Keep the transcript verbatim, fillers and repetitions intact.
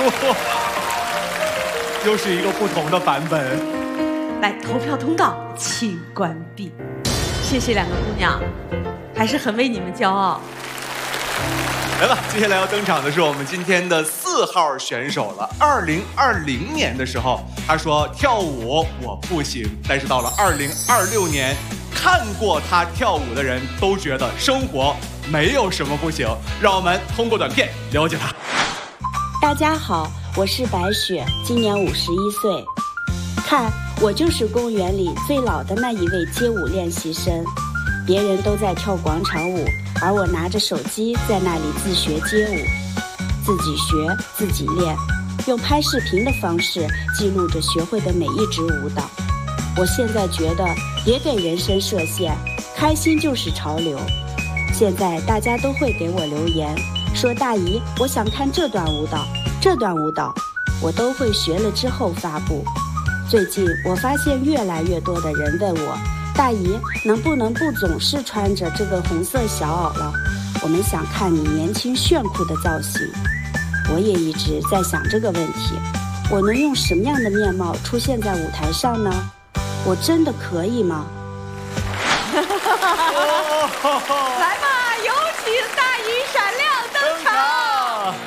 又是一个不同的版本。 来，投票通道请关闭。谢谢两个姑娘，还是很为你们骄傲。 来吧，接下来要登场的是我们今天的四号选手了。二零二零年的时候，他说跳舞我不行，但是到了二零二六年，看过他跳舞的人都觉得生活没有什么不行。让我们通过短片了解他。 大家好，我是白雪，今年五十一岁。看，我就是公园里最老的那一位街舞练习生。别人都在跳广场舞，而我拿着手机在那里自学街舞，自己学自己练，用拍视频的方式记录着学会的每一支舞蹈。我现在觉得别给人生设限，开心就是潮流。现在大家都会给我留言说，大姨我想看这段舞蹈，这段舞蹈我都会学了之后发布。最近我发现越来越多的人问我，大姨能不能不总是穿着这个红色小袄了，我们想看你年轻炫酷的造型。我也一直在想这个问题，我能用什么样的面貌出现在舞台上呢？我真的可以吗？ 来吧，有请大